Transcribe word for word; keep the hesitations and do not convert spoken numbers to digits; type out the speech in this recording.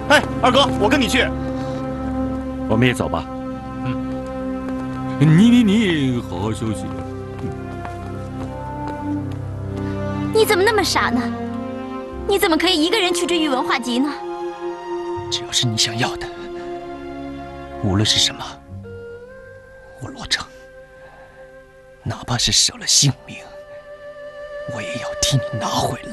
哎，二哥，我跟你去。 我们也走吧。 嗯。你你你，好好休息。 你怎么那么傻呢？你怎么可以一个人去追宇文化及呢？ 只要是你想要的，无论是什么，我罗成，哪怕是舍了性命，我也要替你拿回来。